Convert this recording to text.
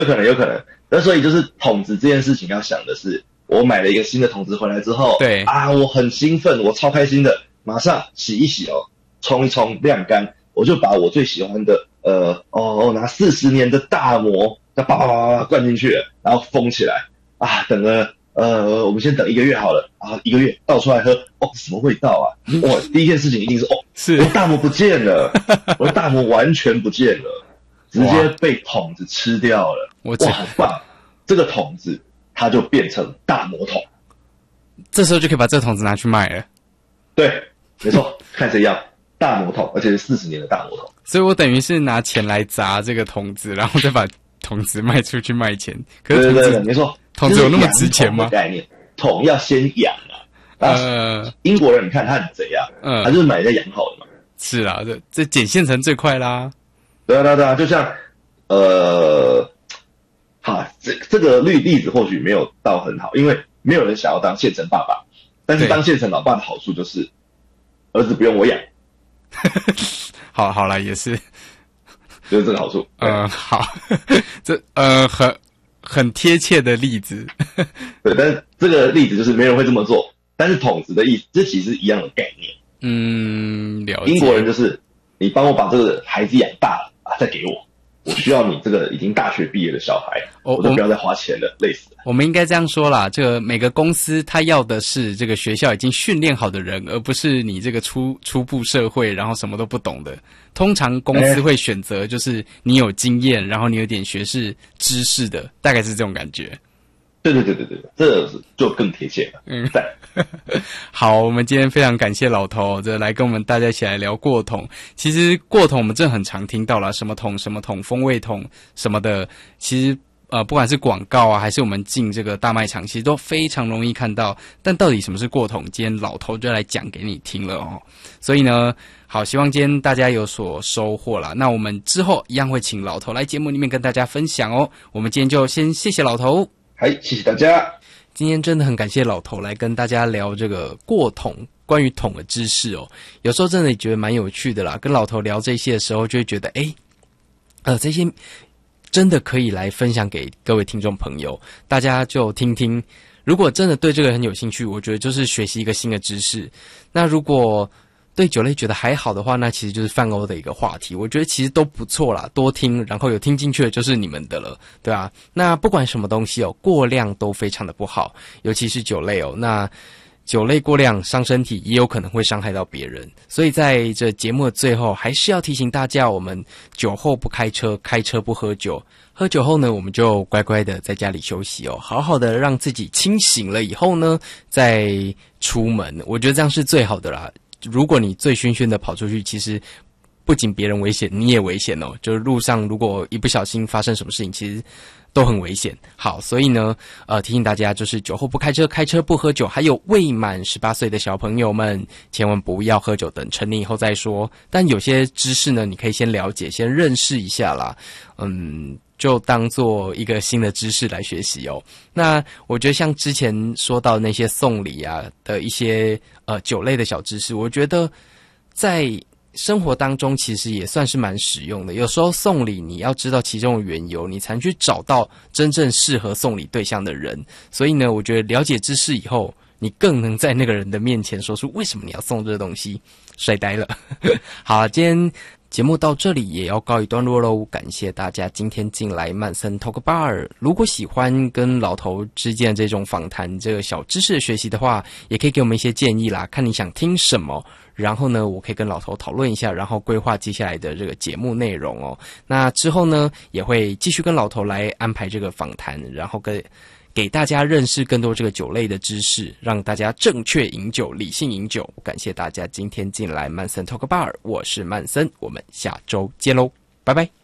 有可能。那所以就是桶子这件事情要想的是，我买了一个新的桶子回来之后， 对啊，我很兴奋，我超开心的，马上洗一洗哦，冲一冲，晾干，我就把我最喜欢的拿40年的大摩，那叭叭叭叭灌进去了，然后封起来啊，等了我们先等1个月好了啊，1个月倒出来喝，什么味道啊？哇，第一件事情一定是是我大摩不见了，我的大摩完全不见了。直接被桶子吃掉了，哇，好棒！这个桶子它就变成大魔桶， 这时候就可以把这个桶子拿去卖了。 对，没错，看谁要大魔桶，而且是40年的大魔桶。 所以我等于是拿钱来砸这个桶子，然后再把桶子卖出去卖钱。可是对，没错， 桶子有那么值钱吗？ 概念，桶要先养啊。英国人你看他很贼啊，他就是买人家养好的嘛。 是啦，这捡现成最快啦。 对啊，就像这个例子或许没有到很好，因为没有人想要当现成爸爸，但是当现成老爸的好处就是儿子不用我养。 好啦，也是， 就是这个好处。 好，这很贴切的例子。 对，但是这个例子就是没人会这么做，但是桶子的意思，这其实是一样的概念。 了解。 英国人就是你帮我把这个孩子养大了啊，再给我需要你这个已经大学毕业的小孩，我都不要再花钱了，累死了。 我们应该这样说啦，这个每个公司他要的是这个学校已经训练好的人，而不是你这个初步社会然后什么都不懂的。通常公司会选择就是你有经验，然后你有点学识知识的，大概是这种感觉。 对，这就更贴切了。 好，我们今天非常感谢老头，这来跟我们大家一起来聊过桶。其实过桶我们真的很常听到啦，什么桶、风味桶什么的，其实不管是广告啊，还是我们进这个大卖场，其实都非常容易看到。但到底什么是过桶，今天老头就来讲给你听了哦。所以呢，好，希望今天大家有所收获啦。那我们之后一样会请老头来节目里面跟大家分享哦。我们今天就先谢谢老头。 好，谢谢大家。 今天真的很感谢老头来跟大家聊这个过桶，关于桶的知识哦。有时候真的觉得蛮有趣的啦，跟老头聊这些的时候，就会觉得这些真的可以来分享给各位听众朋友，大家就听听。如果真的对这个很有兴趣，我觉得就是学习一个新的知识。那如果对酒类觉得还好的话，那其实就是泛欧的一个话题，我觉得其实都不错啦，多听，然后有听进去的就是你们的了，对啊。那不管什么东西过量都非常的不好，尤其是酒类那酒类过量伤身体，也有可能会伤害到别人。所以在这节目的最后，还是要提醒大家，我们酒后不开车，开车不喝酒。喝酒后呢，我们就乖乖的在家里休息好好的让自己清醒了以后呢，再出门。我觉得这样是最好的啦。如果你醉醺醺的跑出去，其实不仅别人危险，你也危险就是路上如果一不小心发生什么事情，其实都很危险。好，所以呢，提醒大家就是酒后不开车，开车不喝酒，还有未满18岁的小朋友们，千万不要喝酒，等成年以后再说。但有些知识呢，你可以先了解，先认识一下啦。就当做一个新的知识来学习那我觉得像之前说到那些送礼啊的一些酒类的小知识，我觉得在生活当中其实也算是蛮实用的。有时候送礼你要知道其中的缘由，你才能去找到真正适合送礼对象的人。所以呢，我觉得了解知识以后，你更能在那个人的面前说出为什么你要送这个东西。帅呆了。好，今天节目到这里也要告一段落喽，感谢大家今天进来曼森 Talk Bar。如果喜欢跟老头之间的这种访谈这个小知识的学习的话，也可以给我们一些建议啦，看你想听什么，然后呢我可以跟老头讨论一下，然后规划接下来的这个节目内容那之后呢也会继续跟老头来安排这个访谈，然后给大家认识更多这个酒类的知识，让大家正确饮酒，理性饮酒。感谢大家今天进来曼森 Talk Bar， 我是曼森，我们下周见喽，拜拜。